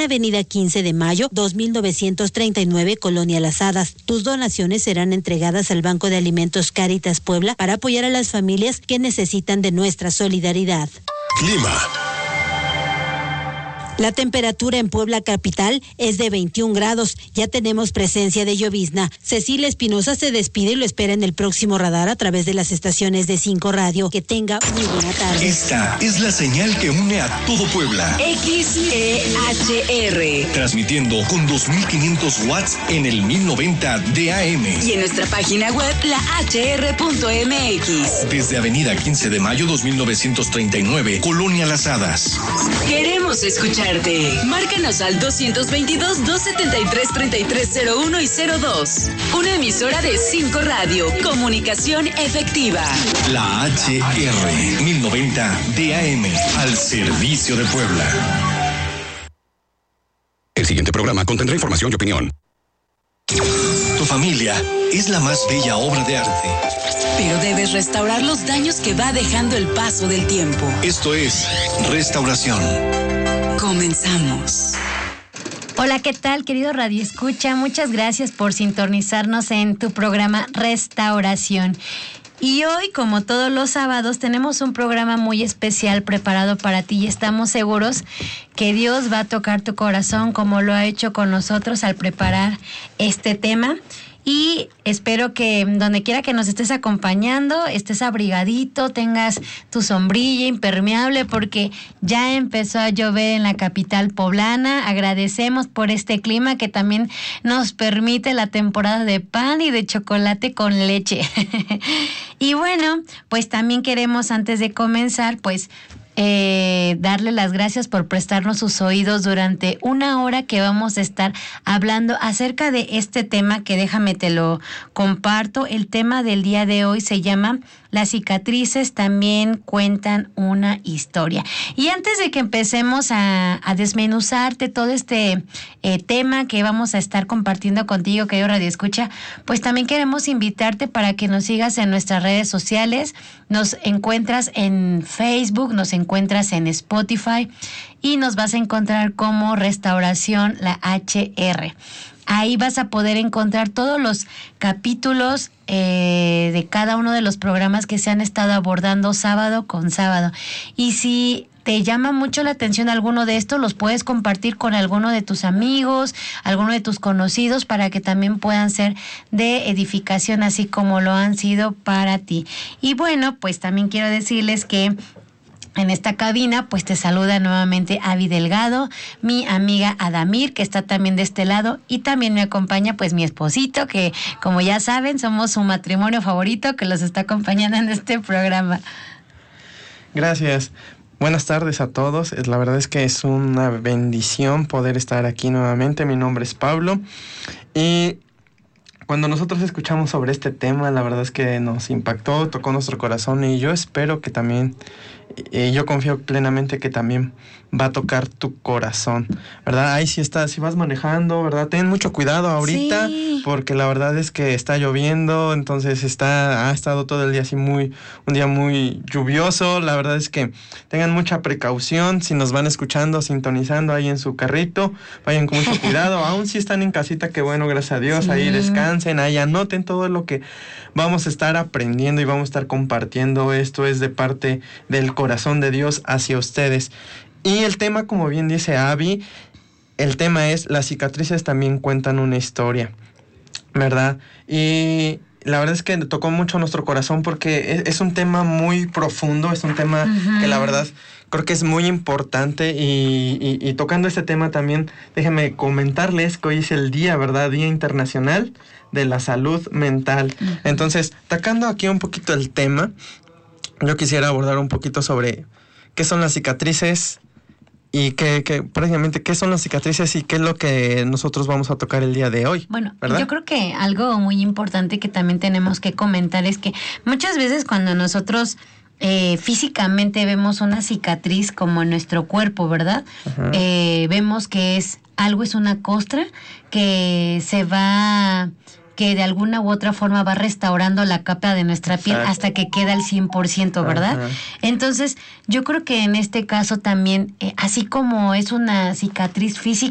Avenida 15 de Mayo, 2939, Colonia Las Hadas. Tus donaciones serán entregadas al Banco de Alimentos Cáritas Puebla para apoyar a las familias que necesitan de nuestra solidaridad. Clima. La temperatura en Puebla capital es de 21 grados. Ya tenemos presencia de llovizna. Cecilia Espinosa se despide y lo espera en el próximo radar a través de las estaciones de 5 Radio. Que tenga muy buena tarde. Esta es la señal que une a todo Puebla. XEHR. Transmitiendo con 2500 watts en el 1090 de AM. Y en nuestra página web, lahr.mx. Desde Avenida 15 de Mayo, 2939, Colonia Las Hadas. Queremos escucharte. Márcanos al 222-273-3301 y 02. Una emisora de 5 Radio. Comunicación efectiva. La HR 1090 DAM. Al servicio de Puebla. El siguiente programa contendrá información y opinión. Tu familia es la más bella obra de arte. Pero debes restaurar los daños que va dejando el paso del tiempo. Esto es Restauración. Comenzamos. Hola, ¿qué tal, querido Radio Escucha? Muchas gracias por sintonizarnos en tu programa Restauración. Y hoy, como todos los sábados, tenemos un programa muy especial preparado para ti y estamos seguros que Dios va a tocar tu corazón como lo ha hecho con nosotros al preparar este tema. Y espero que donde quiera que nos estés acompañando, estés abrigadito, tengas tu sombrilla impermeable porque ya empezó a llover en la capital poblana. Agradecemos por este clima que también nos permite la temporada de pan y de chocolate con leche. Y bueno, pues también queremos antes de comenzar, pues darle las gracias por prestarnos sus oídos durante una hora que vamos a estar hablando acerca de este tema que déjame te lo comparto. El tema del día de hoy se llama Las cicatrices también cuentan una historia. Y antes de que empecemos a desmenuzarte todo este tema que vamos a estar compartiendo contigo, querido Radio Escucha, pues también queremos invitarte para que nos sigas en nuestras redes sociales. Nos encuentras en Facebook, nos encuentras en Spotify y nos vas a encontrar como Restauración La HR. Ahí vas a poder encontrar todos los capítulos de cada uno de los programas que se han estado abordando sábado con sábado. Y si te llama mucho la atención alguno de estos, los puedes compartir con alguno de tus amigos, alguno de tus conocidos, para que también puedan ser de edificación, así como lo han sido para ti. Y bueno, pues también quiero decirles que en esta cabina, pues te saluda nuevamente Avi Delgado, mi amiga Adamir, que está también de este lado, y también me acompaña pues mi esposito, que como ya saben, somos su matrimonio favorito, que los está acompañando en este programa. Gracias. Buenas tardes a todos. La verdad es que es una bendición poder estar aquí nuevamente. Mi nombre es Pablo y cuando nosotros escuchamos sobre este tema, la verdad es que nos impactó, tocó nuestro corazón y yo espero que también, yo confío plenamente que también va a tocar tu corazón, ¿verdad? Ahí si vas manejando, ¿verdad? Ten mucho cuidado ahorita, sí, porque la verdad es que está lloviendo, entonces ha estado todo el día así un día muy lluvioso. La verdad es que tengan mucha precaución si nos van escuchando, sintonizando ahí en su carrito, vayan con mucho cuidado, aún si están en casita, que bueno, gracias a Dios, sí, ahí descansen, ahí anoten todo lo que vamos a estar aprendiendo y vamos a estar compartiendo. Esto es de parte del corazón de Dios hacia ustedes. Y el tema, como bien dice Abby, el tema es las cicatrices también cuentan una historia, ¿verdad? Y la verdad es que tocó mucho nuestro corazón porque es un tema muy profundo, es un tema que la verdad creo que es muy importante y tocando este tema también, déjenme comentarles que hoy es el día, ¿verdad? Día Internacional de la Salud Mental. Entonces, tocando aquí un poquito el tema, yo quisiera abordar un poquito sobre qué son las cicatrices y prácticamente qué son las cicatrices y qué es lo que nosotros vamos a tocar el día de hoy. Bueno, ¿verdad? Yo creo que algo muy importante que también tenemos que comentar es que muchas veces cuando nosotros físicamente vemos una cicatriz como en nuestro cuerpo, ¿verdad? Vemos que es una costra que que de alguna u otra forma va restaurando la capa de nuestra piel. Exacto. Hasta que queda al 100%, ¿verdad? Entonces, yo creo que en este caso también, así como es una cicatriz física,